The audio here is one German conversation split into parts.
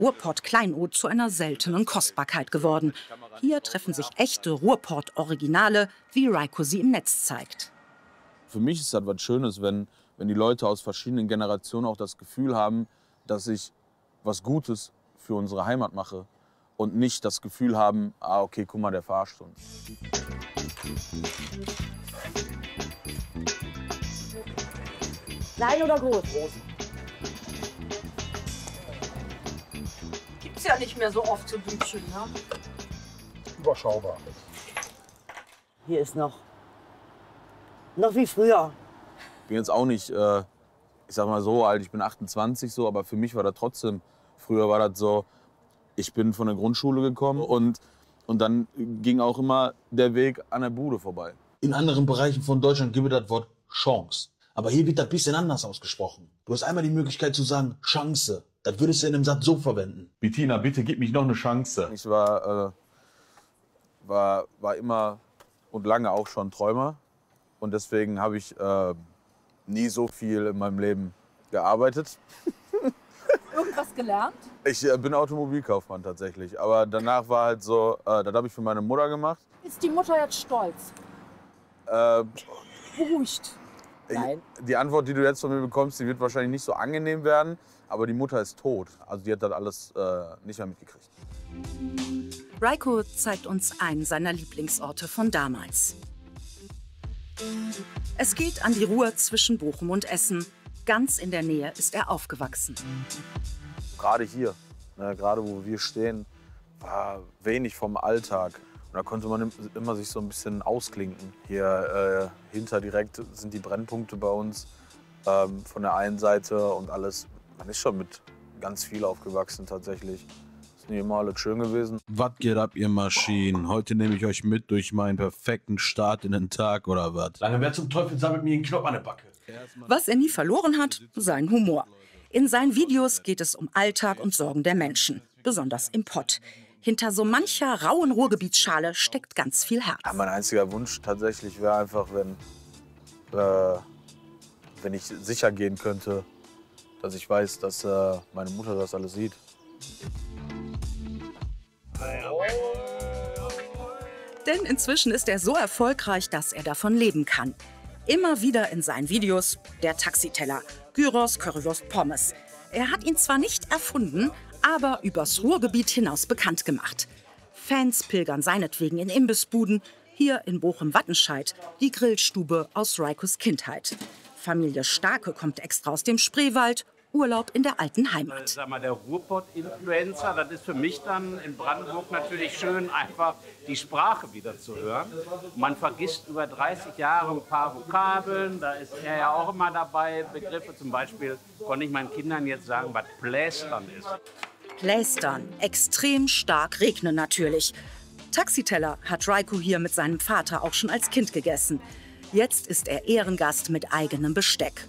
Ruhrpott-Kleinod zu einer seltenen Kostbarkeit geworden. Hier treffen sich echte Ruhrpott-Originale, wie Raiko sie im Netz zeigt. Für mich ist das was Schönes, wenn die Leute aus verschiedenen Generationen auch das Gefühl haben, dass ich was Gutes für unsere Heimat mache. Und nicht das Gefühl haben, ah, okay, guck mal, der verarscht uns. Klein oder groß? Groß. Gibt's ja nicht mehr so oft so Bübchen, ne? Überschaubar. Hier ist noch wie früher. Ich bin jetzt auch nicht, ich sag mal so alt, ich bin 28 so, aber für mich war das trotzdem, früher war das so, ich bin von der Grundschule gekommen und dann ging auch immer der Weg an der Bude vorbei. In anderen Bereichen von Deutschland gibt es das Wort Chance. Aber hier wird das ein bisschen anders ausgesprochen. Du hast einmal die Möglichkeit zu sagen Chance. Das würdest du in einem Satz so verwenden. Bettina, bitte gib mich noch eine Chance. Ich war immer und lange auch schon Träumer. Und deswegen habe ich nie so viel in meinem Leben gearbeitet. Irgendwas gelernt? Ich bin Automobilkaufmann tatsächlich. Aber danach war halt so, das habe ich für meine Mutter gemacht. Ist die Mutter jetzt stolz? Beruhigt. Nein. Die Antwort, die du jetzt von mir bekommst, die wird wahrscheinlich nicht so angenehm werden. Aber die Mutter ist tot. Also die hat das alles nicht mehr mitgekriegt. Raiko zeigt uns einen seiner Lieblingsorte von damals. Es geht an die Ruhr zwischen Bochum und Essen. Ganz in der Nähe ist er aufgewachsen. Gerade hier, ne, gerade wo wir stehen, war wenig vom Alltag. Und da konnte man immer sich so ein bisschen ausklinken. Hier hinter direkt sind die Brennpunkte bei uns von der einen Seite und alles. Man ist schon mit ganz viel aufgewachsen tatsächlich. Ist nicht immer alles schön gewesen. Was geht ab, ihr Maschinen? Heute nehme ich euch mit durch meinen perfekten Start in den Tag, oder was? Lange, wer zum Teufel sammelt mir einen Knopf an der Backe? Was er nie verloren hat, sein Humor. In seinen Videos geht es um Alltag und Sorgen der Menschen, besonders im Pott. Hinter so mancher rauen Ruhrgebietsschale steckt ganz viel Herz. Ja, mein einziger Wunsch tatsächlich wäre einfach, wenn ich sicher gehen könnte, dass ich weiß, dass meine Mutter das alles sieht. Denn inzwischen ist er so erfolgreich, dass er davon leben kann. Immer wieder in seinen Videos der Taxiteller, Gyros, Currywurst, Pommes. Er hat ihn zwar nicht erfunden, aber übers Ruhrgebiet hinaus bekannt gemacht. Fans pilgern seinetwegen in Imbissbuden, hier in Bochum-Wattenscheid, die Grillstube aus Raikos Kindheit. Familie Starke kommt extra aus dem Spreewald, Urlaub in der alten Heimat. Sag mal, der Ruhrpott-Influencer, das ist für mich dann in Brandenburg natürlich schön, einfach die Sprache wieder zu hören. Man vergisst über 30 Jahre ein paar Vokabeln, da ist er ja auch immer dabei. Begriffe zum Beispiel konnte ich meinen Kindern jetzt sagen, was Plästern ist. Plästern, extrem stark regnen natürlich. Taxiteller hat Raiko hier mit seinem Vater auch schon als Kind gegessen. Jetzt ist er Ehrengast mit eigenem Besteck.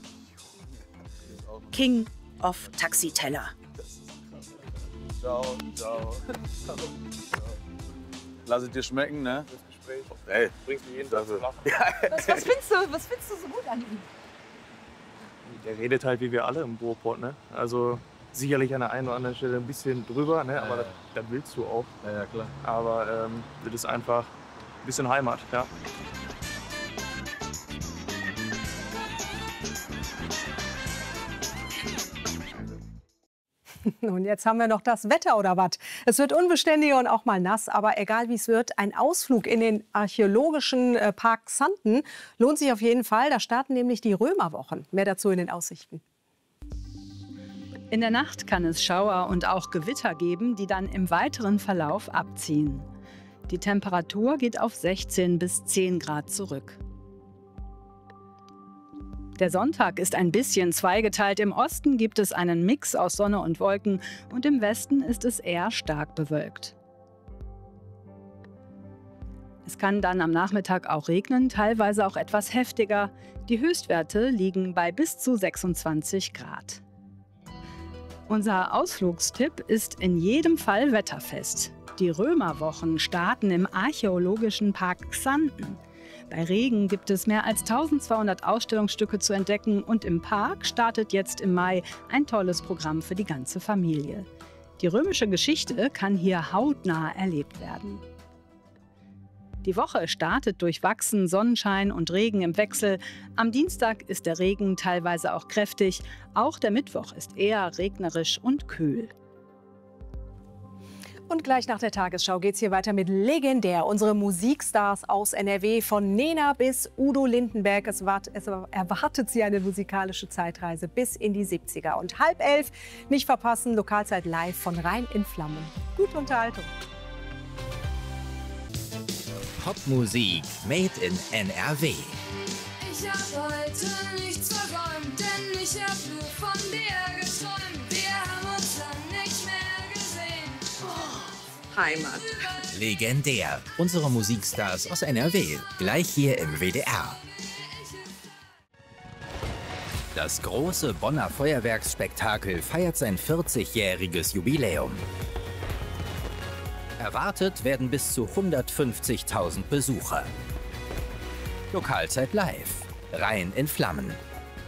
King of Taxiteller. Ciao, ciao. Lass es dir schmecken, ne? Das Gespräch. Hey, bringst du jeden Tag zu lachen. Was findest du so gut an ihm? Der redet halt wie wir alle im Ruhrpott, ne? Also sicherlich an der einen oder anderen Stelle ein bisschen drüber, ne? Aber das willst du auch. Ja, klar. Aber das ist einfach ein bisschen Heimat, ja. Und jetzt haben wir noch das Wetter oder was? Es wird unbeständiger und auch mal nass, aber egal wie es wird, ein Ausflug in den archäologischen Park Xanten lohnt sich auf jeden Fall. Da starten nämlich die Römerwochen. Mehr dazu in den Aussichten. In der Nacht kann es Schauer und auch Gewitter geben, die dann im weiteren Verlauf abziehen. Die Temperatur geht auf 16 bis 10 Grad zurück. Der Sonntag ist ein bisschen zweigeteilt. Im Osten gibt es einen Mix aus Sonne und Wolken und im Westen ist es eher stark bewölkt. Es kann dann am Nachmittag auch regnen, teilweise auch etwas heftiger. Die Höchstwerte liegen bei bis zu 26 Grad. Unser Ausflugstipp ist in jedem Fall wetterfest. Die Römerwochen starten im archäologischen Park Xanten. Bei Regen gibt es mehr als 1200 Ausstellungsstücke zu entdecken und im Park startet jetzt im Mai ein tolles Programm für die ganze Familie. Die römische Geschichte kann hier hautnah erlebt werden. Die Woche startet durchwachsen, Sonnenschein und Regen im Wechsel. Am Dienstag ist der Regen teilweise auch kräftig. Auch der Mittwoch ist eher regnerisch und kühl. Und gleich nach der Tagesschau geht es hier weiter mit Legendär. Unsere Musikstars aus NRW, von Nena bis Udo Lindenberg. Es erwartet sie eine musikalische Zeitreise bis in die 70er. Und 10:30, nicht verpassen, Lokalzeit live von Rhein in Flammen. Gute Unterhaltung. Popmusik made in NRW. Ich hab heute nichts versäumt, denn ich hab nur von dir geträumt. Wir haben uns lang nicht mehr gesehen. Heimat. Legendär. Unsere Musikstars aus NRW. Gleich hier im WDR. Das große Bonner Feuerwerksspektakel feiert sein 40-jähriges Jubiläum. Erwartet werden bis zu 150.000 Besucher. Lokalzeit live. Rhein in Flammen.